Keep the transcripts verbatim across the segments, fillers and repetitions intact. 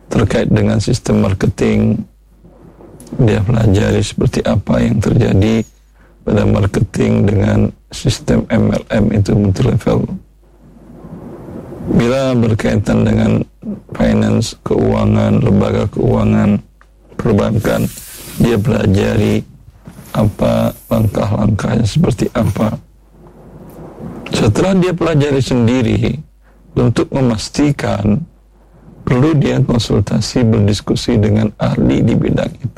terkait dengan sistem marketing. Dia pelajari seperti apa yang terjadi pada marketing dengan sistem M L M itu multi level. Bila berkaitan dengan finance, keuangan, lembaga keuangan, perbankan, dia pelajari apa langkah-langkahnya seperti apa. Setelah dia pelajari sendiri, untuk memastikan, perlu dia konsultasi, berdiskusi dengan ahli di bidang itu.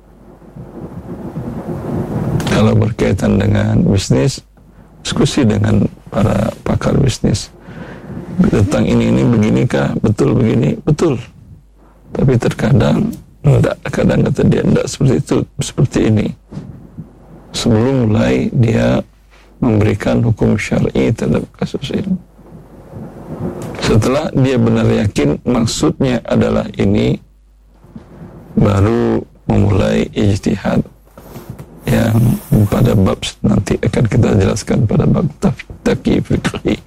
Kalau berkaitan dengan bisnis, diskusi dengan para pakar bisnis. Tentang ini, ini beginikah? Betul begini? Betul. Tapi terkadang, enggak. Kadang kata dia, enggak seperti itu, seperti ini. Sebelum mulai, dia memberikan hukum syar'i terhadap kasus ini. Setelah dia benar yakin maksudnya adalah ini, baru memulai ijtihad yang pada bab nanti akan kita jelaskan pada bab taqi fiqhi,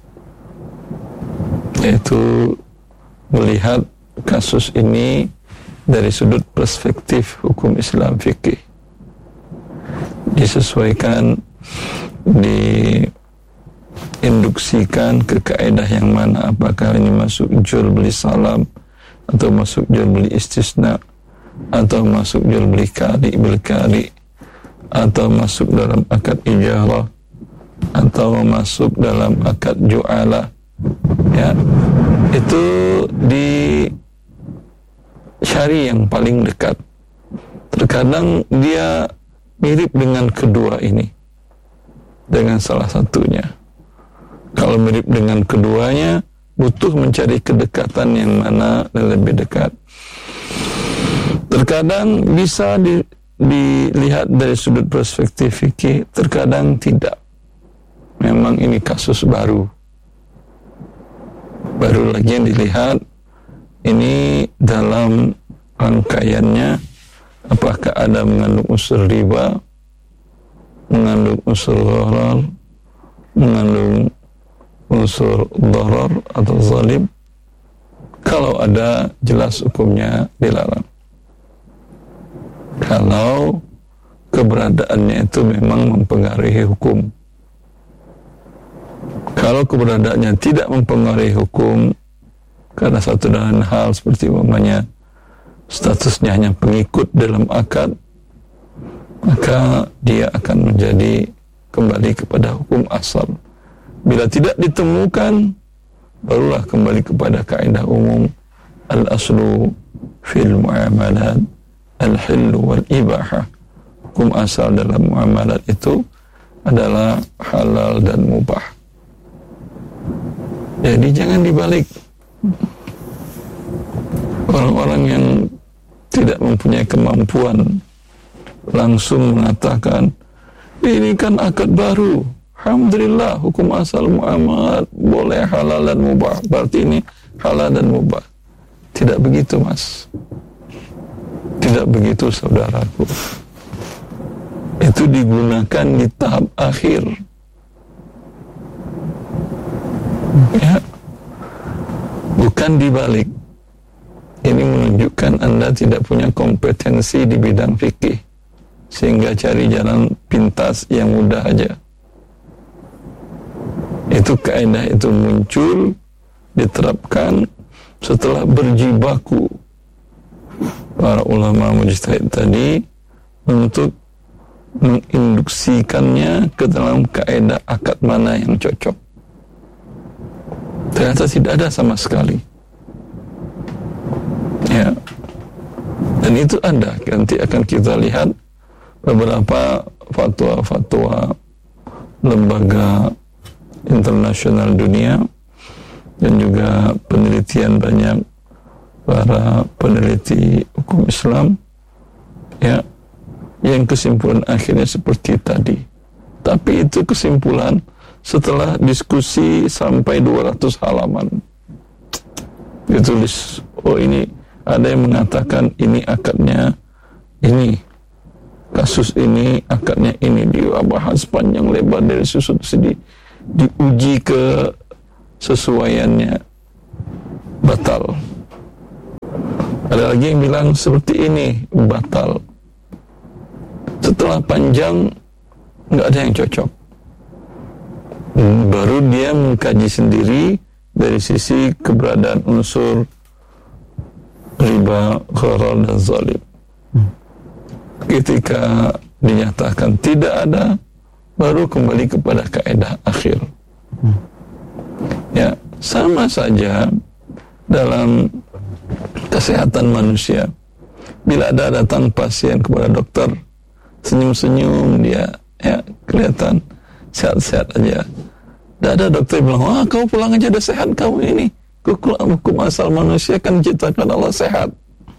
yaitu melihat kasus ini dari sudut perspektif hukum Islam fikih, disesuaikan, diinduksikan ke kaedah yang mana, apakah ini masuk jual beli salam, atau masuk jual beli istisna, atau masuk jual beli kari bil kari, atau masuk dalam akad ijarah, atau masuk dalam akad ju'alah. Ya, itu di syari yang paling dekat. Terkadang dia mirip dengan kedua ini, dengan salah satunya. Kalau mirip dengan keduanya, butuh mencari kedekatan yang mana lebih dekat. Terkadang bisa di, dilihat dari sudut perspektif fikih, terkadang tidak. Memang ini kasus baru. Baru lagi yang dilihat, ini dalam rangkaiannya, apakah ada mengandung unsur riba, mengandung unsur gharar, mengandung unsur darar atau zalim. Kalau ada, jelas hukumnya dilarang. Kalau keberadaannya itu memang mempengaruhi hukum. Kalau keberadaannya tidak mempengaruhi hukum, karena satu dan lain hal seperti umpamanya statusnya hanya pengikut dalam akad, maka dia akan menjadi kembali kepada hukum asal. Bila tidak ditemukan, barulah kembali kepada kaidah umum al-aslu fil muamalat al-hillu wal ibahah. Hukum asal dalam muamalat itu adalah halal dan mubah. Jadi jangan dibalik. Orang-orang yang tidak mempunyai kemampuan langsung mengatakan, ini kan akad baru, alhamdulillah hukum asal muamalat boleh halal dan mubah, berarti ini halal dan mubah. Tidak begitu, Mas. Tidak begitu, saudaraku. Itu digunakan di tahap akhir. Ya, bukan dibalik. Ini menunjukkan Anda tidak punya kompetensi di bidang fikih, sehingga cari jalan pintas yang mudah aja. Itu kaidah itu muncul, diterapkan setelah berjibaku para ulama mujtahid tadi untuk menginduksikannya ke dalam kaidah akad mana yang cocok. Ternyata tidak ada sama sekali. Ya. Dan itu ada. Nanti akan kita lihat beberapa fatwa-fatwa lembaga internasional dunia dan juga penelitian banyak para peneliti hukum Islam, ya, yang kesimpulan akhirnya seperti tadi. Tapi itu kesimpulan setelah diskusi sampai dua ratus halaman. Ditulis, oh ini ada yang mengatakan ini akadnya ini, kasus ini akadnya ini, dia bahas panjang lebar dari sudut segi diuji ke sesuaiannya batal. Ada lagi yang bilang seperti ini, batal. Setelah panjang nggak ada yang cocok. Baru dia mengkaji sendiri dari sisi keberadaan unsur riba, gharar dan zalim. Ketika dinyatakan tidak ada, baru kembali kepada kaidah akhir. Ya, sama saja dalam kesehatan manusia. Bila ada datang pasien kepada dokter, senyum-senyum dia, ya kelihatan sehat-sehat aja. Tidak ada dokter bilang, wah kamu pulang aja udah sehat kamu ini. Hukum asal manusia kan diciptakan Allah sehat.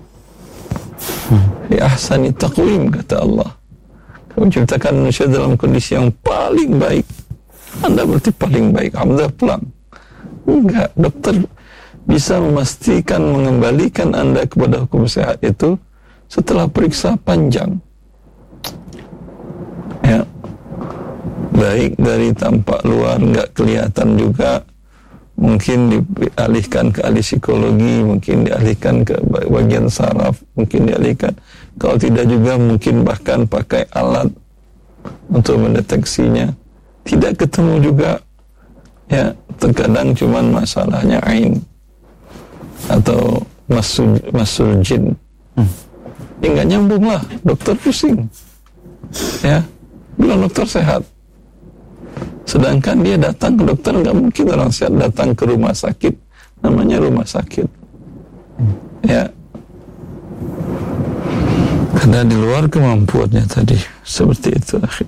Ya ahsani taqwim, kata Allah. Kamu ciptakan manusia dalam kondisi yang paling baik. Anda berarti paling baik. Alhamdulillah pulang. Enggak, dokter bisa memastikan mengembalikan Anda kepada hukum sehat itu setelah periksa panjang. Ya, baik dari tampak luar nggak kelihatan juga, mungkin dialihkan ke ahli psikologi, mungkin dialihkan ke bagian saraf, mungkin dialihkan, kalau tidak juga mungkin bahkan pakai alat untuk mendeteksinya, tidak ketemu juga. Ya, terkadang cuman masalahnya ain atau masul, masul jin. Hmm. Ya nggak nyambung lah, dokter pusing. Ya, bilang dokter sehat. Sedangkan dia datang ke dokter, nggak mungkin orang sehat datang ke rumah sakit, namanya rumah sakit. Hmm. Ya, karena di luar kemampuannya tadi, seperti itu, akhi.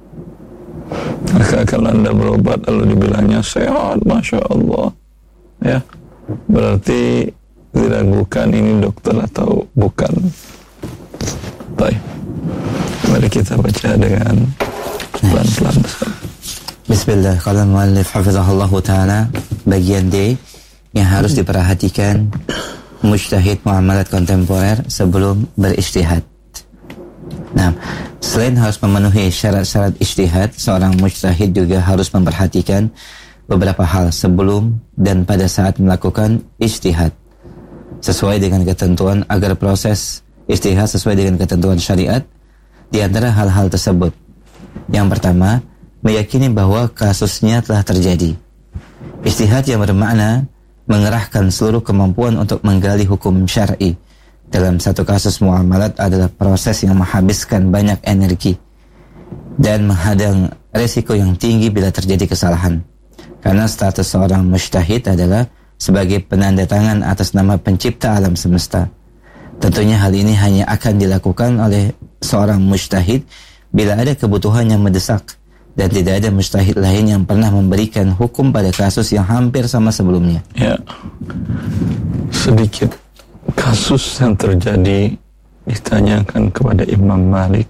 Maka kalau Anda berobat lalu dibilangnya sehat, Masya Allah, ya, berarti diragukan ini dokter atau bukan. Baik, mari kita baca dengan pelan-pelan. Bismillah. Qala al-muallif hafizahullah ta'ala, bagian D yang harus diperhatikan mujtahid muamalat kontemporer sebelum berijtihad. Nah, selain harus memenuhi syarat-syarat ijtihad, seorang mujtahid juga harus memperhatikan beberapa hal sebelum dan pada saat melakukan ijtihad sesuai dengan ketentuan agar proses ijtihad sesuai dengan ketentuan syariat. Di antara hal-hal tersebut, yang pertama, meyakini bahwa kasusnya telah terjadi. Ijtihad yang bermakna mengerahkan seluruh kemampuan untuk menggali hukum syar'i dalam satu kasus muamalat adalah proses yang menghabiskan banyak energi dan menghadang resiko yang tinggi bila terjadi kesalahan. Karena status seorang mujtahid adalah sebagai penanda tangan atas nama pencipta alam semesta. Tentunya hal ini hanya akan dilakukan oleh seorang mujtahid bila ada kebutuhan yang mendesak dan tidak ada mujtahid lain yang pernah memberikan hukum pada kasus yang hampir sama sebelumnya. Ya, sedikit kasus yang terjadi ditanyakan kepada Imam Malik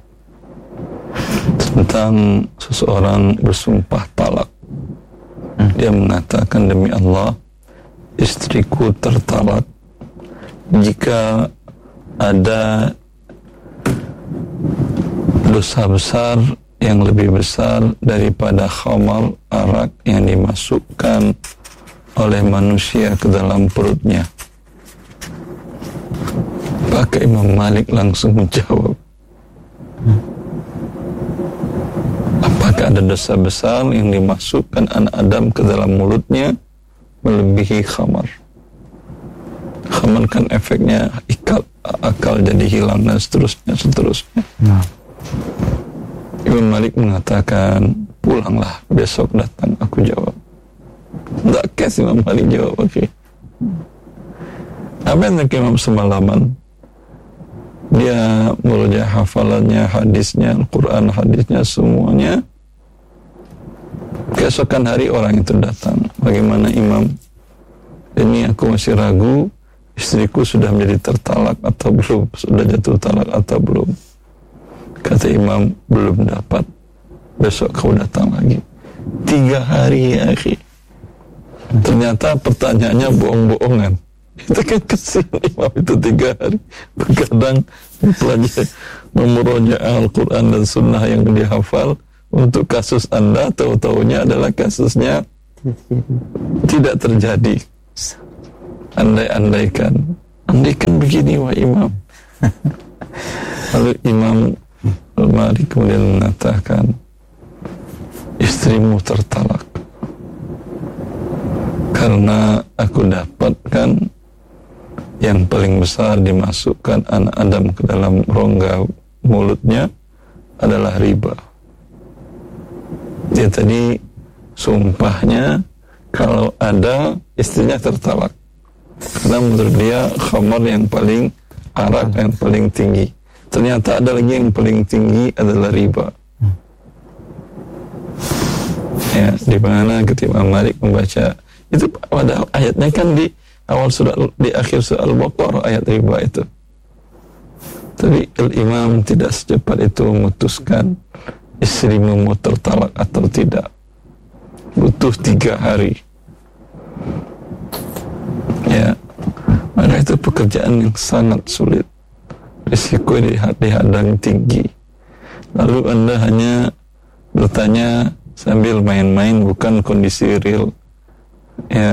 tentang seseorang bersumpah talak. Hmm. Dia mengatakan, demi Allah, istriku tertalak jika ada dosa besar yang lebih besar daripada khamar, arak yang dimasukkan oleh manusia ke dalam perutnya. Maka Imam Malik langsung menjawab, apakah ada dosa besar yang dimasukkan anak Adam ke dalam mulutnya melebihi khamar? Khamar kan efeknya ikal, akal jadi hilang dan seterusnya seterusnya. Nah. Imam Malik mengatakan, pulanglah, besok datang. Aku jawab, tak kes. Imam Malik jawab, oke. Okay. Apa yang terkait Imam semalaman? Dia merujuk hafalannya, hadisnya, Al-Quran, hadisnya, semuanya. Keesokan hari orang itu datang. Bagaimana Imam? Ini aku masih ragu, istriku sudah menjadi tertalak atau belum, sudah jatuh talak atau belum. Kata Imam, belum dapat. Besok kau datang lagi. Tiga hari, ya akhi. Ternyata pertanyaannya bohong-bohongan. Itu kan kesian Imam itu tiga hari. Kadang mempelajari, memurojaah Al-Quran dan Sunnah yang dihafal untuk kasus Anda, tahu-tahunya adalah kasusnya tidak terjadi. Andai-andaikan Andaikan begini wah imam. Lalu Imam Al-Malik kemudian mengatakan, istrimu tertalak karena aku dapatkan yang paling besar dimasukkan anak Adam ke dalam rongga mulutnya adalah riba. Dia tadi sumpahnya kalau ada istrinya tertalak karena menurut dia khamar yang paling arak yang paling tinggi. Ternyata ada lagi yang paling tinggi adalah riba. Ya, di mana ketika Imam Malik membaca itu, padahal ayatnya kan di awal surah, di akhir surah Al-Baqarah ayat riba itu. Tapi Imam tidak secepat itu memutuskan istrimu mau tertalak atau tidak. Butuh tiga hari. Ya, maka itu pekerjaan yang sangat sulit. Risiko dihadang tinggi. Lalu Anda hanya bertanya sambil main-main, bukan kondisi real. Ya,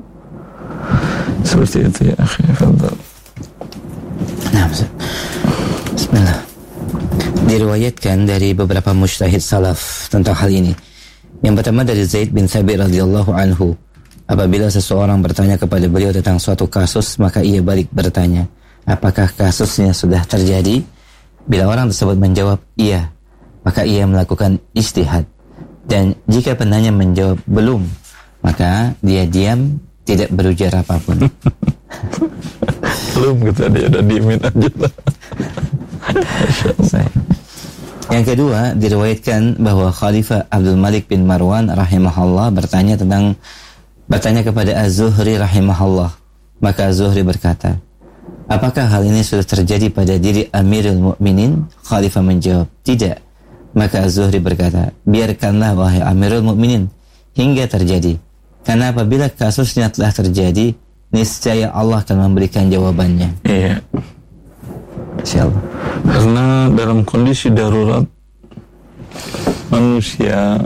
seperti itu ya akhi. Fadhal. Nah, bismillah. Diriwayatkan dari beberapa mujtahid salaf tentang hal ini. Yang pertama dari Zaid bin Thabit radhiyallahu anhu. Apabila seseorang bertanya kepada beliau tentang suatu kasus, maka ia balik bertanya, apakah kasusnya sudah terjadi? Bila orang tersebut menjawab iya, maka ia melakukan ijtihad. Dan jika penanya menjawab belum, maka dia diam, tidak berujar apapun. Belum gitu, dia udah diemin aja lah. Yang kedua, diriwayatkan bahwa Khalifah Abdul Malik bin Marwan rahimahullah bertanya tentang bertanya kepada Az-Zuhri rahimahullah. Maka Az-Zuhri berkata, apakah hal ini sudah terjadi pada diri Amirul Mukminin? Khalifah menjawab, tidak. Maka Az-Zuhri berkata, biarkanlah wahai Amirul Mukminin hingga terjadi. Karena apabila kasusnya telah terjadi, niscaya Allah akan memberikan jawabannya. Iya. Insyaallah. Karena dalam kondisi darurat manusia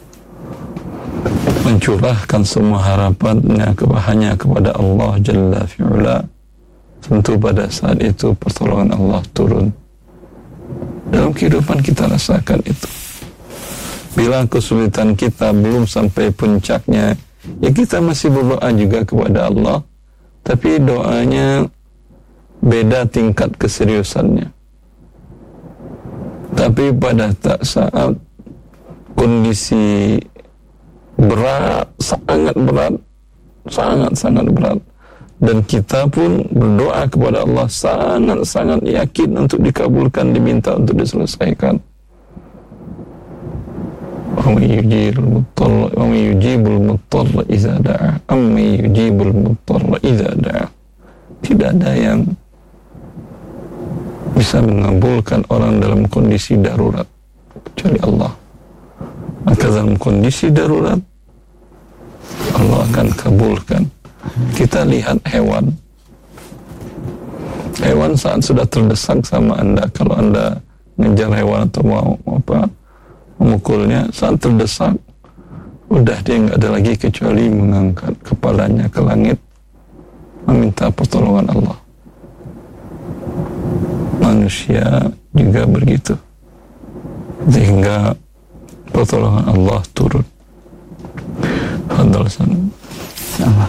mencurahkan semua harapannya hanya kepada Allah Jalla fi'ula. Tentu pada saat itu pertolongan Allah turun. Dalam kehidupan kita rasakan itu. Bila kesulitan kita belum sampai puncaknya, ya kita masih berdoa juga kepada Allah, tapi doanya beda tingkat keseriusannya. Tapi pada saat kondisi berat, sangat berat, sangat-sangat berat, dan kita pun berdoa kepada Allah sangat-sangat yakin untuk dikabulkan, diminta untuk diselesaikan. Amma yujibul muttarra amma yujibul muttarra idza da'a amma yujibul muttarra idza da'a. Tidak ada yang bisa mengabulkan orang dalam kondisi darurat kecuali Allah. Maka dalam kondisi darurat Allah akan kabulkan. Kita lihat hewan. Hewan saat sudah terdesak sama Anda, kalau Anda ngejar hewan atau mau apa memukulnya, saat terdesak udah dia nggak ada lagi kecuali mengangkat kepalanya ke langit meminta pertolongan Allah. Manusia juga begitu, sehingga pertolongan Allah turun. Allah.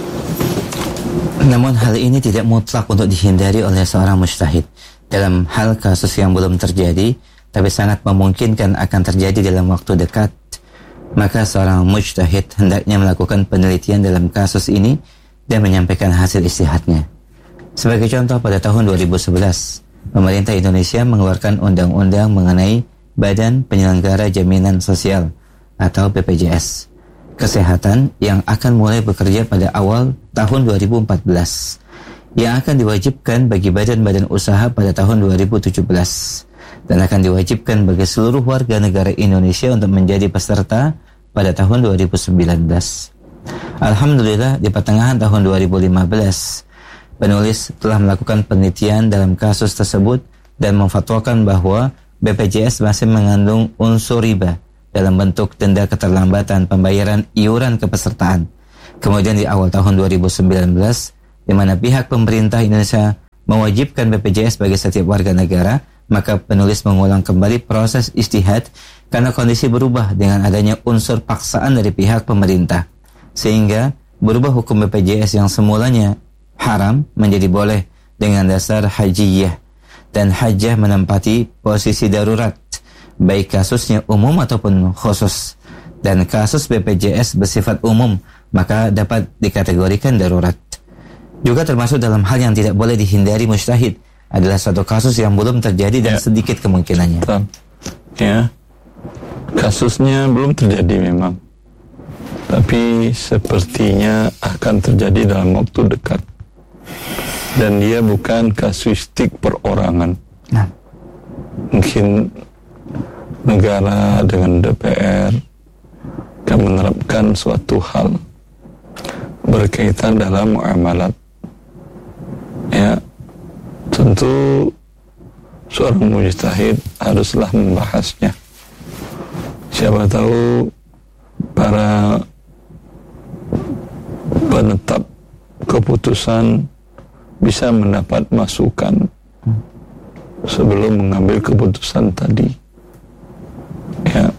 Namun hal ini tidak mutlak untuk dihindari oleh seorang mujtahid. Dalam hal kasus yang belum terjadi, tapi sangat memungkinkan akan terjadi dalam waktu dekat, maka seorang mujtahid hendaknya melakukan penelitian dalam kasus ini dan menyampaikan hasil ijtihadnya. Sebagai contoh, pada tahun dua ribu sebelas, pemerintah Indonesia mengeluarkan undang-undang mengenai Badan Penyelenggara Jaminan Sosial atau B P J S Kesehatan yang akan mulai bekerja pada awal tahun dua ribu empat belas, yang akan diwajibkan bagi badan-badan usaha pada tahun dua ribu tujuh belas dan akan diwajibkan bagi seluruh warga negara Indonesia untuk menjadi peserta pada tahun dua ribu sembilan belas. Alhamdulillah, di pertengahan tahun dua ribu lima belas, penulis telah melakukan penelitian dalam kasus tersebut dan memfatwakan bahwa B P J S masih mengandung unsur riba dalam bentuk denda keterlambatan pembayaran iuran kepesertaan. Kemudian di awal tahun dua ribu sembilan belas, di mana pihak pemerintah Indonesia mewajibkan B P J S bagi setiap warga negara, maka penulis mengulang kembali proses ijtihad karena kondisi berubah dengan adanya unsur paksaan dari pihak pemerintah, sehingga berubah hukum B P J S yang semulanya haram menjadi boleh dengan dasar hajiyah, dan hajah menempati posisi darurat, baik kasusnya umum ataupun khusus. Dan kasus B P J S bersifat umum, maka dapat dikategorikan darurat. Juga termasuk dalam hal yang tidak boleh dihindari mujtahid adalah suatu kasus yang belum terjadi dan ya, sedikit kemungkinannya. Betul. Ya, kasusnya belum terjadi memang, tapi sepertinya akan terjadi dalam waktu dekat. Dan dia bukan kasuistik perorangan. Nah. Mungkin negara dengan D P R akan menerapkan suatu hal berkaitan dalam muamalat. Ya, tentu seorang mujtahid haruslah membahasnya. Siapa tahu para penetap keputusan bisa mendapat masukan sebelum mengambil keputusan tadi. Ya,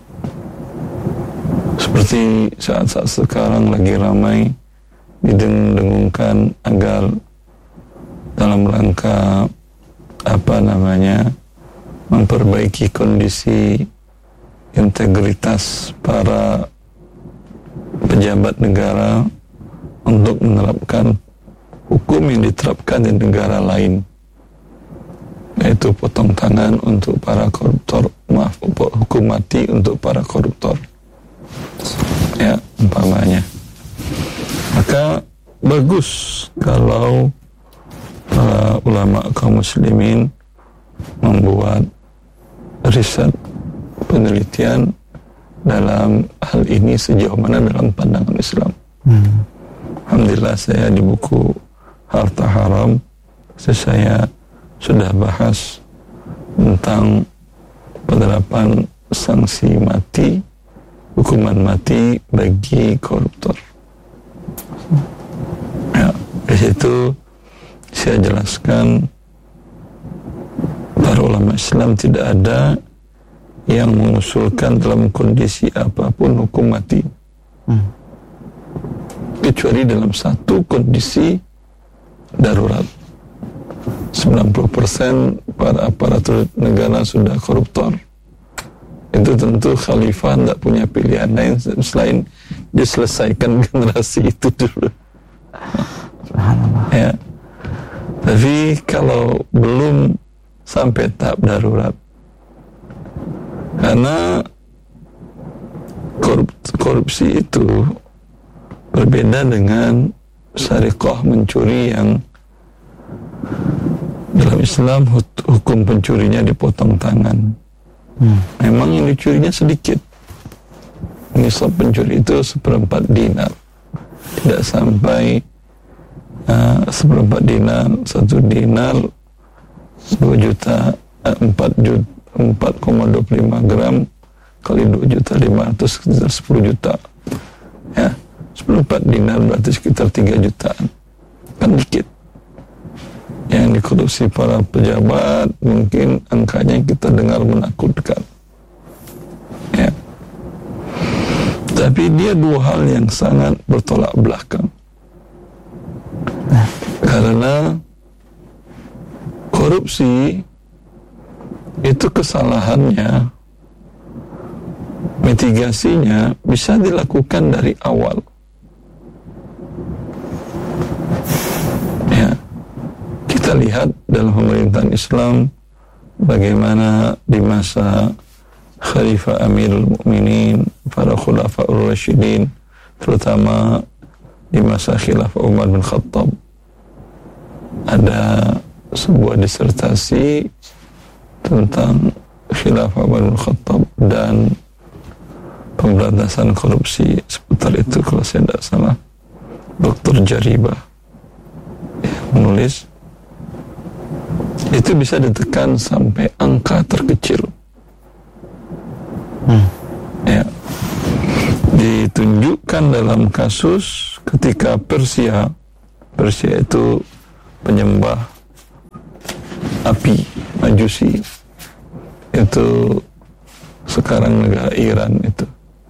seperti saat-saat sekarang lagi ramai didengung-dengungkan agar dalam rangka apa namanya memperbaiki kondisi integritas para pejabat negara untuk menerapkan hukum yang diterapkan di negara lain, yaitu potong tangan untuk para koruptor, maaf, hukum mati untuk para koruptor, ya umpamanya. Maka bagus kalau para ulama kaum muslimin membuat riset penelitian dalam hal ini sejauh mana dalam pandangan Islam. Hmm. Alhamdulillah saya di buku Harta Haram saya sudah bahas tentang penerapan sanksi mati, hukuman mati bagi koruptor. Ya, di situ saya jelaskan para ulama Islam tidak ada yang mengusulkan dalam kondisi apapun hukum mati, hmm. kecuali dalam satu kondisi darurat. sembilan puluh persen para aparatur negara sudah koruptor. Itu tentu khalifah tidak punya pilihan lain selain diselesaikan generasi itu dulu. Ya. Tapi kalau belum sampai tahap darurat, karena korup, korupsi itu berbeda dengan sariqah, mencuri, yang dalam Islam hukum pencurinya dipotong tangan. Hmm. Memang yang dicurinya sedikit. Nisab pencuri itu seperempat dinar, tidak sampai uh, seperempat dinar. Satu dinar dua juta, empat juta, empat koma dua puluh lima gram kali dua juta lima ratus sekitar sepuluh juta. Ya, seperempat dinar berarti sekitar tiga jutaan. Kan dikit. Yang dikorupsi para pejabat mungkin angkanya kita dengar menakutkan. Ya. Tapi dia dua hal yang sangat bertolak belakang. Karena korupsi itu kesalahannya, mitigasinya bisa dilakukan dari awal. Ya. Kita lihat dalam pemerintahan Islam bagaimana di masa Khalifah Amirul Mukminin, para Khulafaur Rasyidin, terutama di masa Khilafah Umar bin Khattab, ada sebuah disertasi tentang Khilafah Umar bin Khattab dan pemberantasan korupsi seputar itu, kalau saya tidak salah Doktor Jaribah menulis. Itu bisa ditekan sampai angka terkecil. Hmm. Ya. Ditunjukkan dalam kasus ketika Persia Persia itu penyembah api, Majusi. Itu sekarang negara Iran itu.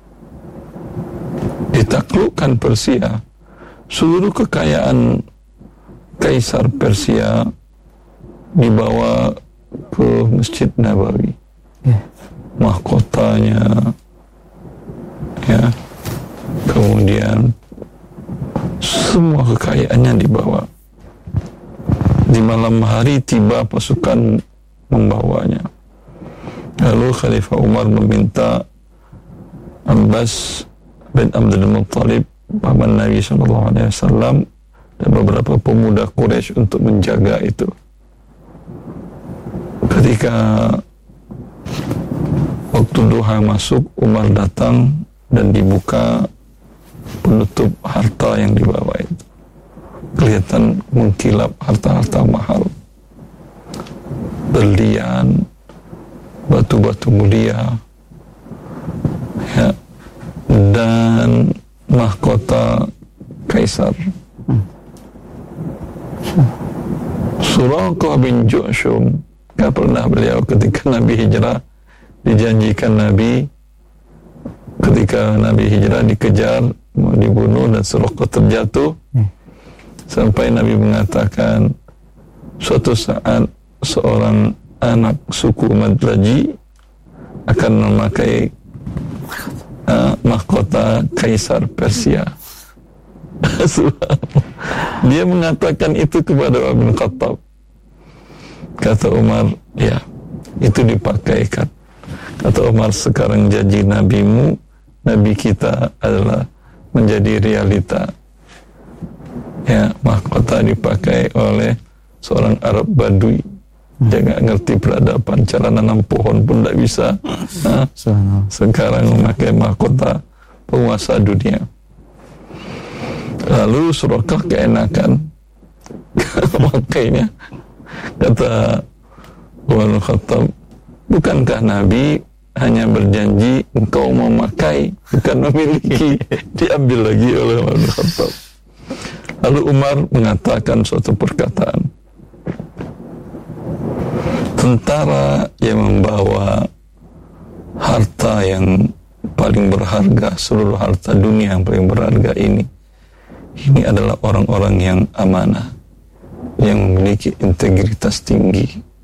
Ditaklukkan Persia, seluruh kekayaan Kaisar Persia dibawa ke Masjid Nabawi. Yeah. Mahkotanya, ya, kemudian semua kekayaannya dibawa. Di malam hari tiba pasukan membawanya. Lalu Khalifah Umar meminta Abbas bin Abdul Muttalib, paman Nabi shallallahu alaihi wasallam, dan beberapa pemuda Quraisy untuk menjaga itu. Ketika waktu duha masuk, Umar datang dan dibuka penutup harta yang dibawa itu. Kelihatan mengkilap harta-harta mahal, berlian, batu-batu mulia, ya, dan mahkota kaisar. Suraqah bin Ju'shum, gak pernah beliau ketika Nabi hijrah, dijanjikan Nabi ketika Nabi hijrah dikejar, mau dibunuh, dan Suraqah terjatuh, hmm. sampai Nabi mengatakan suatu saat seorang anak suku Madlaji akan memakai uh, mahkota Kaisar Persia. Dia mengatakan itu kepada Umar bin Khattab. Kata Umar, ya, itu dipakaikan. Kata Umar, sekarang janji nabimu, nabi kita adalah menjadi realita. Ya, mahkota dipakai oleh seorang Arab Badui. Dia nggak ngerti peradaban, cara nanam pohon pun tidak bisa. Nah, sekarang memakai mahkota penguasa dunia. Lalu Suraqah keenakan makainya. Kata Umar bin Khattab, bukankah Nabi hanya berjanji engkau memakai, bukan memiliki? Diambil lagi oleh Umar bin Khattab. Lalu Umar mengatakan suatu perkataan, tentara yang membawa harta yang paling berharga, seluruh harta dunia yang paling berharga ini, ini adalah orang-orang yang amanah, yang memiliki integritas tinggi.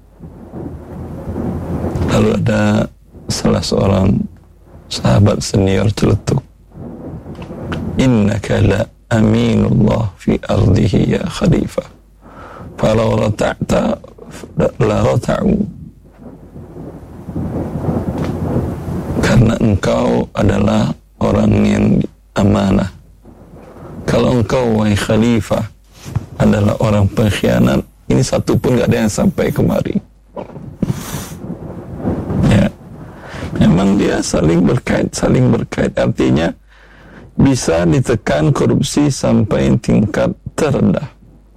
Lalu ada salah seorang sahabat senior celetuk, innaka la aminullah fi ardihi ya khalifah, falau rata'ta la rata'u, karena engkau adalah orang yang amanah. Kalau engkau, wahai khalifah, adalah orang pengkhianat, ini satu pun gak ada yang sampai kemari. Ya, memang dia saling berkait, saling berkait. Artinya bisa ditekan korupsi sampai tingkat terendah.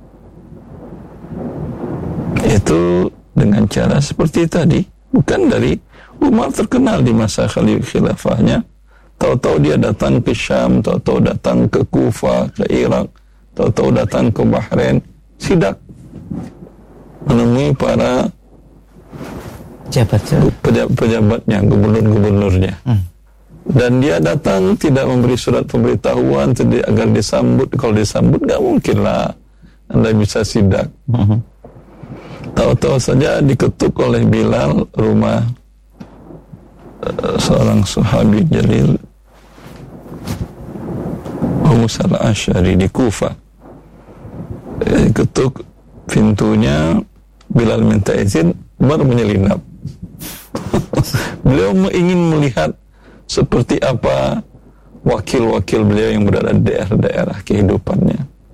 Itu dengan cara seperti tadi. Bukan dari Umar terkenal di masa khilafahnya. Tahu-tahu dia datang ke Syam, tahu-tahu datang ke Kufah, ke Irak, tahu-tahu datang ke Bahrain, sidak menemui para pejabat-pejabatnya, gubernur-gubernurnya. Hmm. Dan dia datang tidak memberi surat pemberitahuan tidak, agar disambut. Kalau disambut nggak mungkin lah Anda bisa sidak. Hmm. Tahu-tahu saja diketuk oleh Bilal rumah uh, seorang sahabi jalil, Abu Musa al-Asy'ari di Kufah. Eh, ketuk pintunya, Bilal minta izin, baru menyelinap. Beliau ingin melihat seperti apa wakil-wakil beliau yang berada di daerah-daerah kehidupannya.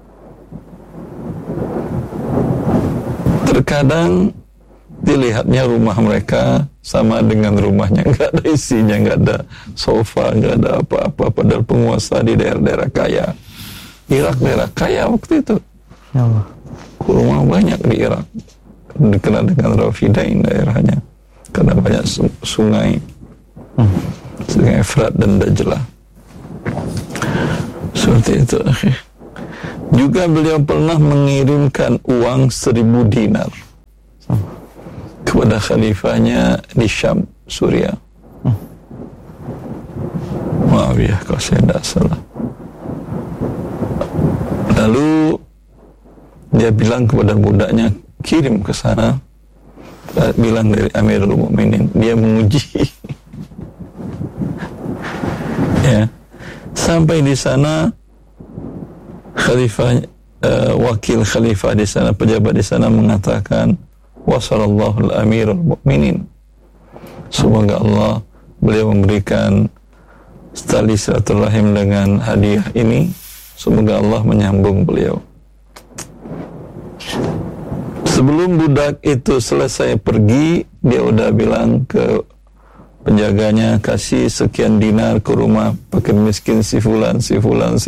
Terkadang dilihatnya rumah mereka sama dengan rumahnya, nggak ada isinya, nggak ada sofa, nggak ada apa-apa. Padahal penguasa di daerah-daerah kaya. Irak daerah kaya waktu itu. Ya Allah. Rumah banyak di Irak, dikenal dengan Rafidain daerahnya, karena banyak sungai, hmm. sungai Efrat dan Dajlah. Seperti itu, akhir. Juga beliau pernah mengirimkan uang seribu dinar kepada khalifahnya di Syam, Suriah. Maaf ya kalau saya tidak salah. Lalu dia bilang kepada budaknya, kirim ke sana. Bilang dari Amirul Mukminin, dia menguji. Ya, sampai di sana khalifah, uh, wakil khalifah di sana, pejabat di sana mengatakan, wasallallahu al-amirul mu'minin. Semoga Allah, beliau memberikan tali silaturahim dengan hadiah ini. Semoga Allah menyambung beliau. Sebelum budak itu selesai pergi, dia udah bilang ke penjaganya, kasih sekian dinar ke rumah fakir miskin si fulan, si fulan, si